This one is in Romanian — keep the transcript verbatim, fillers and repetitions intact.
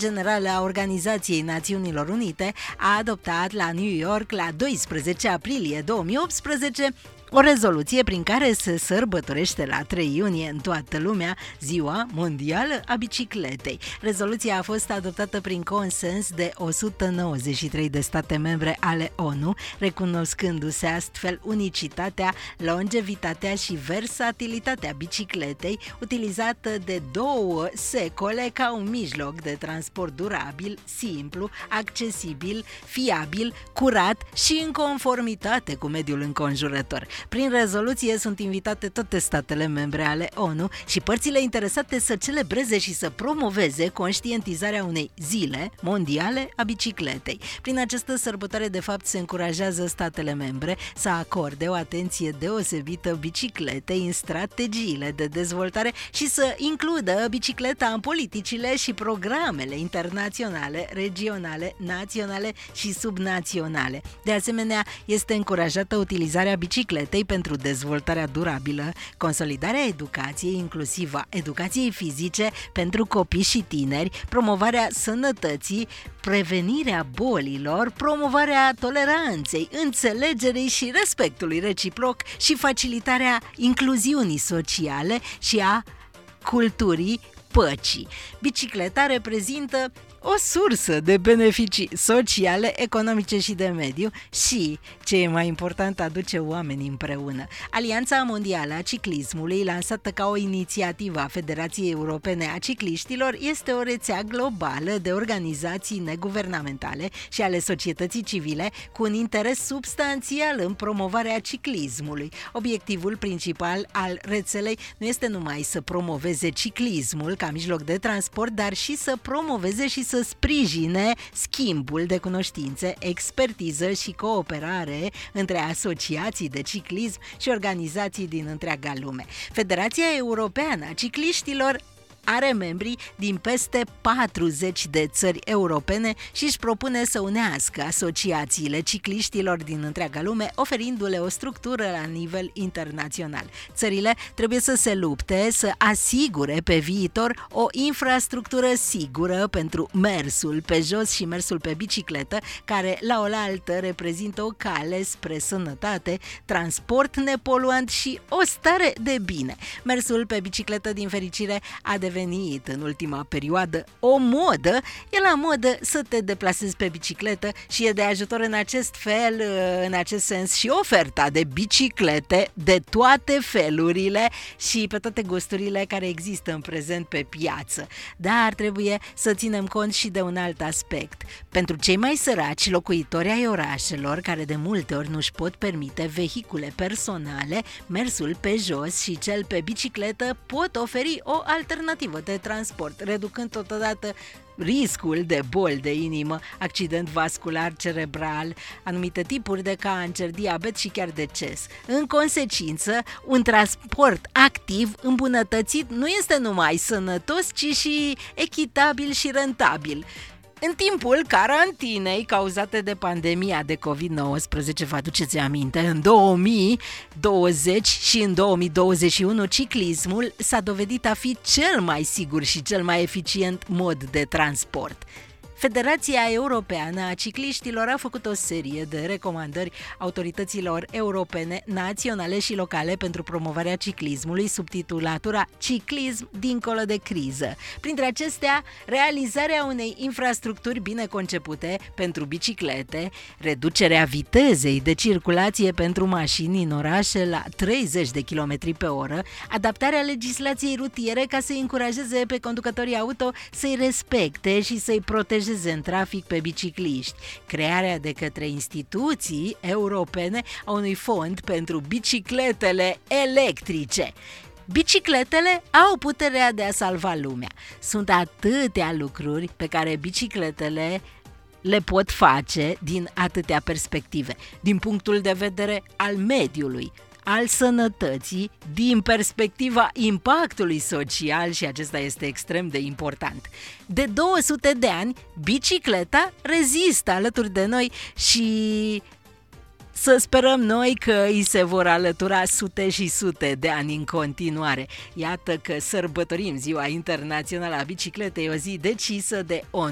Generală a Organizației Națiunilor Unite a adoptat la New York la doisprezece aprilie două mii optsprezece o rezoluție prin care se sărbătorește la trei iunie în toată lumea Ziua Mondială a Bicicletei. Rezoluția a fost adoptată prin consens de o sută nouăzeci și trei de state membre ale ONU, recunoscându-se astfel unicitatea, longevitatea și versatilitatea bicicletei, utilizată de două secole ca un mijloc de transport durabil, simplu, accesibil, fiabil, curat și în conformitate cu mediul înconjurător. Prin rezoluție sunt invitate toate statele membre ale ONU și părțile interesate să celebreze și să promoveze conștientizarea unei zile mondiale a bicicletei. Prin această sărbătoare, de fapt, se încurajează statele membre să acorde o atenție deosebită bicicletei în strategiile de dezvoltare și să includă bicicleta în politicile și programele internaționale, regionale, naționale și subnaționale. De asemenea, este încurajată utilizarea bicicletei pentru dezvoltarea durabilă, consolidarea educației, inclusiv a educației fizice pentru copii și tineri, promovarea sănătății, prevenirea bolilor, promovarea toleranței, înțelegerii și respectului reciproc și facilitarea incluziunii sociale și a culturii păcii. Bicicleta reprezintă o sursă de beneficii sociale, economice și de mediu și, ce e mai important, aduce oamenii împreună. Alianța Mondială a Ciclismului, lansată ca o inițiativă a Federației Europene a Cicliștilor, este o rețea globală de organizații neguvernamentale și ale societății civile cu un interes substanțial în promovarea ciclismului. Obiectivul principal al rețelei nu este numai să promoveze ciclismul ca mijloc de transport, dar și să promoveze și să sprijine schimbul de cunoștințe, expertiză și cooperare între asociații de ciclism și organizații din întreaga lume. Federația Europeană a Cicliștilor are membri din peste patruzeci de țări europene și își propune să unească asociațiile cicliștilor din întreaga lume, oferindu-le o structură la nivel internațional. Țările trebuie să se lupte să asigure pe viitor o infrastructură sigură pentru mersul pe jos și mersul pe bicicletă, care la oaltă reprezintă o cale spre sănătate, transport nepoluant și o stare de bine. Mersul pe bicicletă, din fericire, a devenit venit în ultima perioadă o modă. E la modă să te deplasezi pe bicicletă și e de ajutor în acest fel, în acest sens, și oferta de biciclete de toate felurile și pe toate gusturile care există în prezent pe piață. Dar trebuie să ținem cont și de un alt aspect. Pentru cei mai săraci locuitori ai orașelor, care de multe ori nu-și pot permite vehicule personale, mersul pe jos și cel pe bicicletă pot oferi o alternativă de transport, reducând totodată riscul de boli de inimă, accident vascular cerebral, anumite tipuri de cancer, diabet și chiar deces. În consecință, un transport activ, îmbunătățit, nu este numai sănătos, ci și echitabil și rentabil. În timpul carantinei cauzate de pandemia de covid nouăsprezece, vă aduceți aminte, în două mii douăzeci și în două mii douăzeci și unu, ciclismul s-a dovedit a fi cel mai sigur și cel mai eficient mod de transport. Federația Europeană a Cicliștilor a făcut o serie de recomandări autorităților europene, naționale și locale pentru promovarea ciclismului sub titulatura Ciclism dincolo de criză. Printre acestea, realizarea unei infrastructuri bine concepute pentru biciclete, reducerea vitezei de circulație pentru mașini în orașe la treizeci de kilometri pe oră, adaptarea legislației rutiere ca să-i încurajeze pe conducătorii auto să-i respecte și să-i protejeze în trafic pe bicicliști, crearea de către instituții europene a unui fond pentru bicicletele electrice. Bicicletele au puterea de a salva lumea. Sunt atâtea lucruri pe care bicicletele le pot face din atâtea perspective, din punctul de vedere al mediului, al sănătății, din perspectiva impactului social, și acesta este extrem de important. De două sute de ani, bicicleta rezistă alături de noi și să sperăm noi că îi se vor alătura sute și sute de ani în continuare. Iată că sărbătorim Ziua Internațională a Bicicletei, o zi decisă de ONU.